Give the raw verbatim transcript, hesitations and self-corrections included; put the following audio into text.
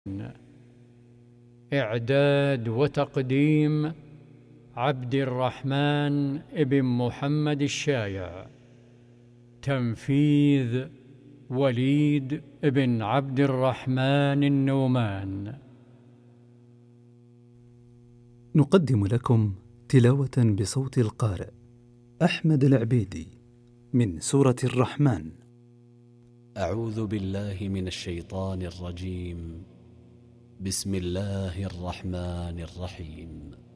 إعداد وتقديم عبد الرحمن ابن محمد الشايع. تنفيذ وليد ابن عبد الرحمن النومان. نقدم لكم تلاوة بصوت القارئ أحمد العبيدي من سورة الرحمن. أعوذ بالله من الشيطان الرجيم. بسم الله الرحمن الرحيم.